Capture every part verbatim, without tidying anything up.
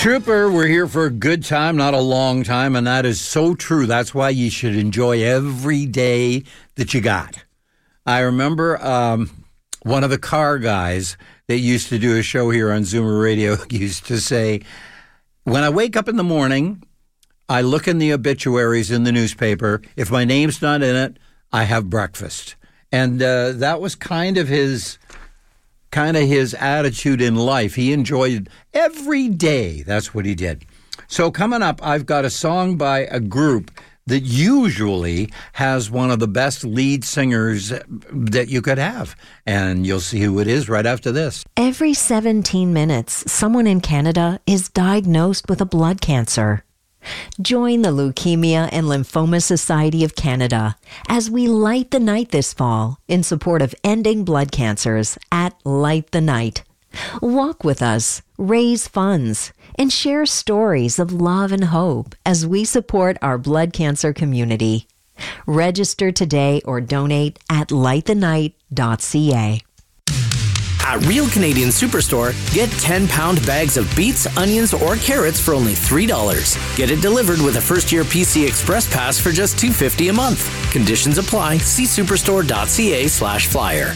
Trooper, we're here for a good time, not a long time, and that is so true. That's why you should enjoy every day that you got. I remember um, one of the car guys that used to do a show here on Zoomer Radio used to say, when I wake up in the morning, I look in the obituaries in the newspaper. If my name's not in it, I have breakfast. And uh, that was kind of his... kind of his attitude in life. He enjoyed every day. That's what he did. So coming up, I've got a song by a group that usually has one of the best lead singers that you could have. And you'll see who it is right after this. Every seventeen minutes, someone in Canada is diagnosed with a blood cancer. Join the Leukemia and Lymphoma Society of Canada as we light the night this fall in support of ending blood cancers at Light the Night. Walk with us, raise funds, and share stories of love and hope as we support our blood cancer community. Register today or donate at light the night dot c a. At Real Canadian Superstore, get ten-pound bags of beets, onions, or carrots for only three dollars. Get it delivered with a first-year P C Express Pass for just two dollars and fifty cents a month. Conditions apply. See superstore dot c a slash flyer.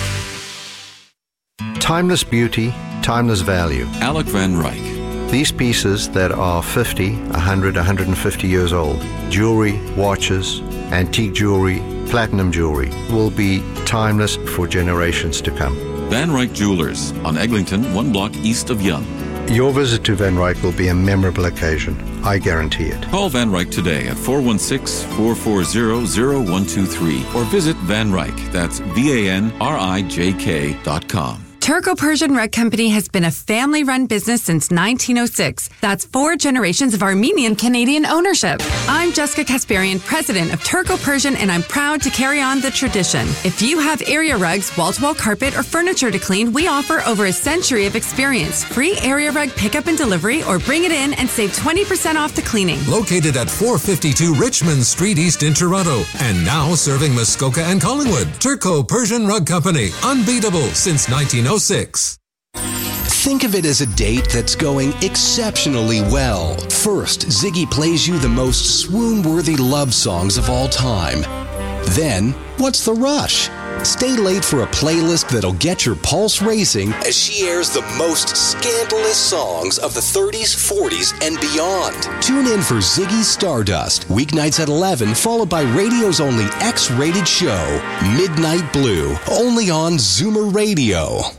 Timeless beauty, timeless value. Alec Van Ryk. These pieces that are fifty, one hundred, one hundred fifty years old, jewelry, watches, antique jewelry, platinum jewelry, will be timeless for generations to come. Van Ryk Jewelers on Eglinton, one block east of Yonge. Your visit to Van Ryk will be a memorable occasion. I guarantee it. Call Van Ryk today at four one six, four four zero, zero one two three or visit Van Ryk, that's V A N R I J K dot com. Turco Persian Rug Company has been a family-run business since nineteen oh six. That's four generations of Armenian-Canadian ownership. I'm Jessica Kasparian, president of Turco Persian, and I'm proud to carry on the tradition. If you have area rugs, wall-to-wall carpet, or furniture to clean, we offer over a century of experience. Free area rug pickup and delivery, or bring it in and save twenty percent off the cleaning. Located at four fifty-two Richmond Street East in Toronto, and now serving Muskoka and Collingwood. Turco Persian Rug Company, unbeatable since nineteen oh six. Think of it as a date that's going exceptionally well. First, Ziggy plays you the most swoon-worthy love songs of all time. Then, what's the rush? Stay late for a playlist that'll get your pulse racing as she airs the most scandalous songs of the thirties, forties, and beyond. Tune in for Ziggy Stardust, weeknights at eleven, followed by radio's only X-rated show, Midnight Blue, only on Zoomer Radio.